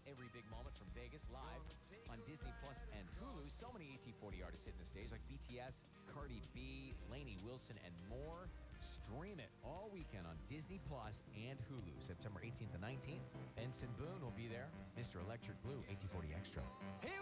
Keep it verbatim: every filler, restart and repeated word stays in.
every big moment from Vegas live on Disney Plus and Hulu. So many A T forty artists hitting the stage like B T S, Cardi B, Lainey Wilson, and more. Stream it all weekend on Disney Plus and Hulu, September eighteenth and nineteenth. Benson Boone will be there. Mister Electric Blue, A T forty Extra. Hey,